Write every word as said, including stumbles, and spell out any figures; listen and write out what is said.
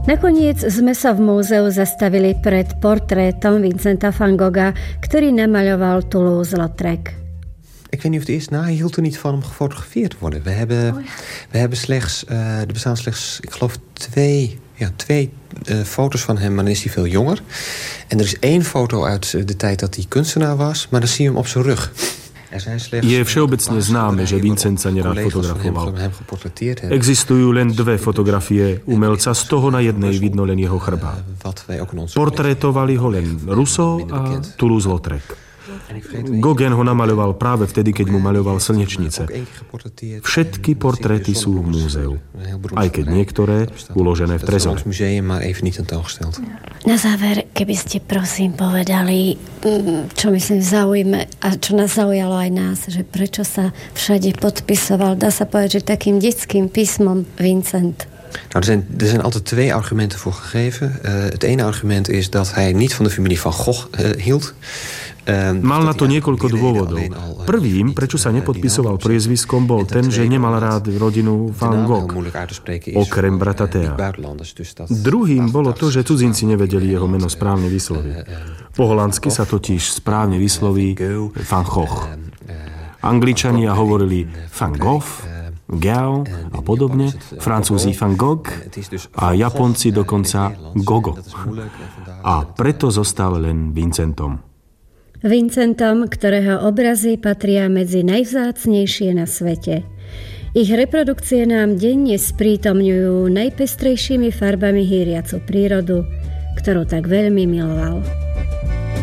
Nakoniec sme sa v múzeu zastavili pred portrétom Vincenta van Gogha, ktorý namaľoval Toulouse-Lautrec. Ik weet niet of het eerst na, hij hield er niet van om gefotografeerd te worden. We hebben, oh ja. we hebben slechts, uh, er bestaan slechts, ik geloof twee, ja, twee uh, foto's van hem, maar dan is hij veel jonger. En er is één foto uit de tijd dat hij kunstenaar was, maar dan zie je hem op zijn rug. Je všeobecne známe, že Vincent sa nerád fotografoval. Existujú len dve fotografie umelca, z toho na jednej vidno len jeho chrbát. Portrétovali ho len Rousseau a Toulouse-Lautrec. Gauguin ho namaľoval práve vtedy, keď mu maľoval slnečnice. Všetky portréty sú v múzeu, aj keď niektoré uložené v trezore. Na záver, keby ste prosím povedali, čo myslím zaujme a čo nás zaujalo aj nás, že prečo sa všade podpisoval, dá sa povedať, že takým detským písmom Vincent. Nou, er, zijn, er zijn altijd twee argumenten voor gegeven. Uh, het ene argument is dat hij niet van de familie van Gogh uh, hield. Uh, Mal na to niekoľko dôvodov. Prvým, prečo sa nepodpisoval priezviskom, bol ten, že nemal rád rodinu Van Gogh, okrem brata Thea. Druhým bolo to, že cudzinci nevedeli jeho meno správne vysloviť. Po holandsky sa totiž správne vysloví Van Gogh. Angličania hovorili Van Gogh, Gao a podobne, Francúzi Van Gogh a Japonci dokonca Gogo. A preto zostal len Vincentom. Vincentom, ktorého obrazy patria medzi najvzácnejšie na svete. Ich reprodukcie nám denne sprítomňujú najpestrejšími farbami hýriacu prírodu, ktorú tak veľmi miloval.